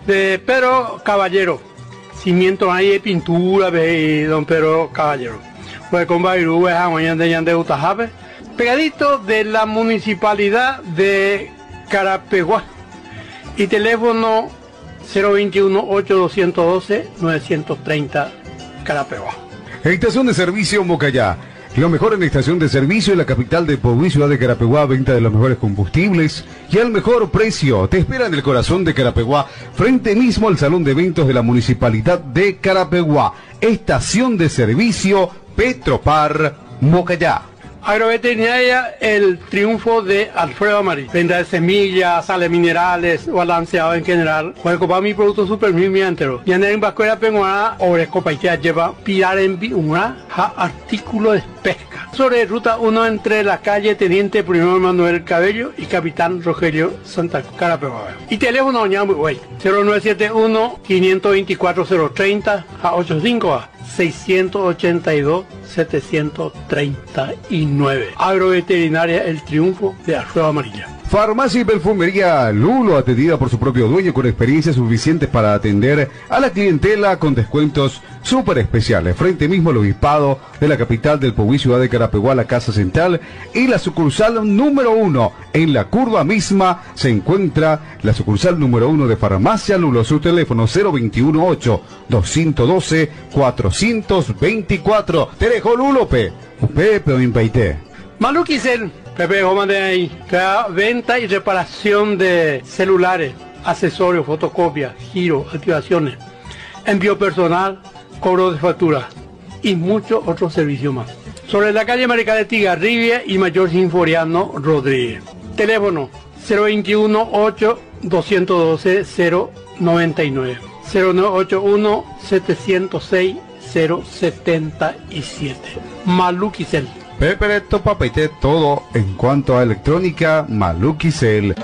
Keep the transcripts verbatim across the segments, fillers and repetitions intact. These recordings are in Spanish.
de Pedro Caballero. Cimiento ahí de pintura de don Pedro Caballero. Pues con Bairú, de Utajabe. Pegadito de la municipalidad de Carapeguá. Y teléfono cero veintiuno, ocho doscientos doce, novecientos treinta, Carapeguá. Estación de servicio Mocayá. Lo mejor en la estación de servicio en la capital de Puebla, ciudad de Carapeguá, venta de los mejores combustibles y al mejor precio. Te espera en el corazón de Carapeguá, frente mismo al salón de eventos de la municipalidad de Carapeguá. Estación de servicio Petropar Mocayá. Agroveterinaria El Triunfo de Alfredo Amarillo. Venta de semillas, sales minerales, balanceado en general. Puede comprar mi producto super mi entero. Y en el Vascuera Penguana, Oresco Paitea lleva pilar en una artículo de pesca. Sobre ruta uno entre la calle Teniente Primero Manuel Cabello y Capitán Rogelio Santa Carapeguá. Y teléfono güey, cero nueve siete uno, cinco dos cuatro, cero tres cero a ochenta y cinco a seiscientos ochenta y dos, setecientos treinta y nueve. Agroveterinaria El Triunfo de Alfredo Amarilla. Farmacia y perfumería Lulo, atendida por su propio dueño con experiencia suficiente para atender a la clientela con descuentos súper especiales. Frente mismo al obispado de la capital del Puebla, ciudad de Carapeguá, la Casa Central y la sucursal número uno. En la curva misma se encuentra la sucursal número uno de Farmacia Lulo. Su teléfono cero veintiuno, ocho doscientos doce, cuatrocientos veinticuatro. Te dejo Lulo, pe. Pepe o Impaité. Maluquicel. Pepe Goma de ahí, venta y reparación de celulares, accesorios, fotocopias, giro, activaciones, envío personal, cobro de factura y muchos otros servicios más. Sobre la calle Marica de Tigarribia y Mayor Sinforiano Rodríguez. Teléfono cero veintiuno, ocho doscientos doce, cero noventa y nueve, cero nueve ocho uno, setecientos seis, cero setenta y siete. Maluquicel. Pepe Topapeite, todo en cuanto a electrónica, Maluquicel.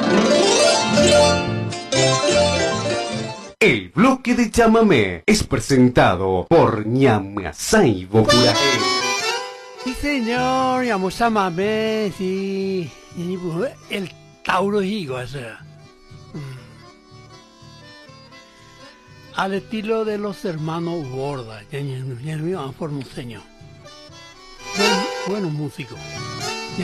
El bloque de chamamé es presentado por Ñamasai Bocuraje. Sí, señor, llamó chamamé, sí. El Tauro Higo, o sea. Al estilo de los hermanos Borda, ya, ya, ya, ya, formoseño. Buen, buenos músicos.